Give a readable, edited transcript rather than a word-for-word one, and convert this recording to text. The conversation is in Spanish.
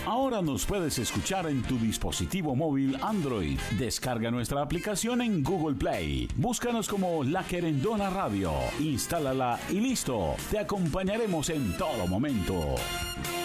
Ahora nos puedes escuchar en tu dispositivo móvil Android. Descarga nuestra aplicación en Google Play. Búscanos como La Querendona Radio. Instálala y listo. Te acompañaremos en todo momento.